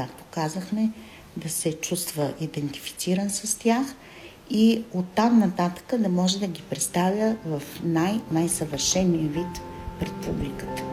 както казахме, да се чувства идентифициран с тях и оттам нататък да може да ги представя в най-съвършения вид пред публиката.